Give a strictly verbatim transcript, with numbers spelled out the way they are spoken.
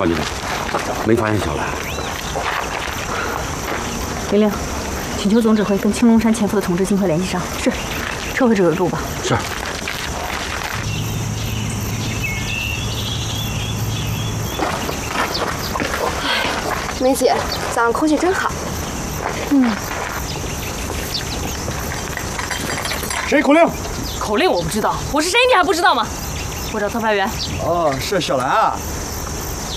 方局长，没发现小兰。 玲玲，请求总指挥跟青龙山潜伏的统治尽快联系上。是，撤回指挥部吧。 是。 梅姐，早上空气真好。嗯。 谁口令？ 口令我不知道，我是谁你还不知道吗？我找特派员。 哦，是小兰啊。